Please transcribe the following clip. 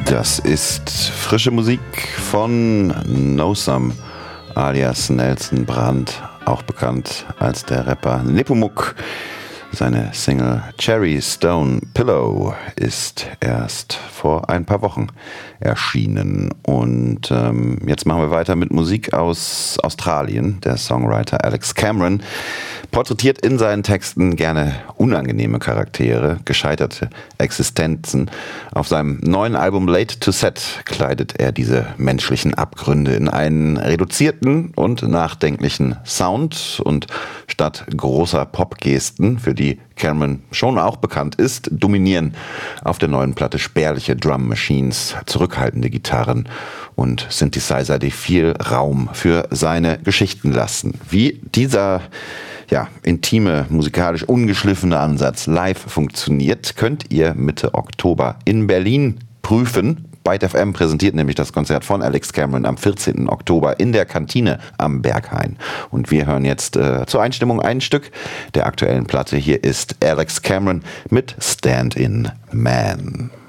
Das ist frische Musik von Nosum alias Nelson Brandt, auch bekannt als der Rapper Nepomuk. Seine Single Cherry Stone Pillow ist erst vor ein paar Wochen erschienen. Und jetzt machen wir weiter mit Musik aus Australien. Der Songwriter Alex Cameron porträtiert in seinen Texten gerne unangenehme Charaktere, gescheiterte Existenzen. Auf seinem neuen Album Late to Set kleidet er diese menschlichen Abgründe in einen reduzierten und nachdenklichen Sound. Und statt großer Popgesten, für die Cameron schon auch bekannt ist, dominieren auf der neuen Platte spärliche Drum Machines, zurückhaltende Gitarren und Synthesizer, die viel Raum für seine Geschichten lassen. Wie dieser intime, musikalisch ungeschliffene Ansatz live funktioniert, könnt ihr Mitte Oktober in Berlin prüfen. Byte FM präsentiert nämlich das Konzert von Alex Cameron am 14. Oktober in der Kantine am Berghain. Und wir hören jetzt zur Einstimmung ein Stück der aktuellen Platte. Hier ist Alex Cameron mit Stand-in Man.